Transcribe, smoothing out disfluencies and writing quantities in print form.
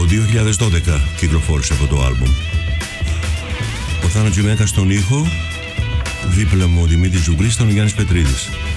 2012 κυκλοφόρησε αυτό το άλμπουμ. Ο Θάνος Τζιμέκας στον ήχο, δίπλα μου ο Δημήτρης Ζουγκρής, ήταν ο Γιάννης Πετρίδης.